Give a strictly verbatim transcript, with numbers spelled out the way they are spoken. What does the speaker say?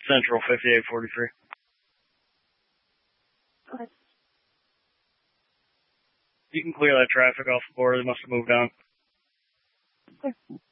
Central fifty-eight forty-three. Okay. You can clear that traffic off the border. They must have moved on. Okay.